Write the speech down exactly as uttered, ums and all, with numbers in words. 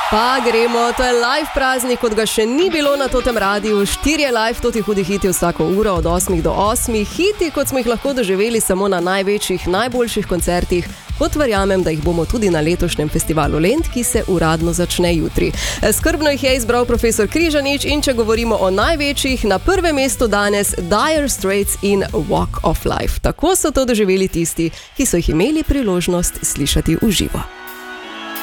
Pa gremo, to je live praznik, kot ga še ni bilo na totem radiju. Štirje live, toti hudi hiti vsako uro od osmih do osmih. Hiti, kot smo jih lahko doživeli samo na največjih, najboljših koncertih. Kot verjamem, da jih bomo tudi na letošnjem festivalu Lent, ki se uradno začne jutri. Skrbno jih je izbral profesor Križanič in če govorimo o največjih, na prvem mestu danes Dire Straits in Walk of Life. Tako so to doživeli tisti, ki so jih imeli priložnost slišati v živo.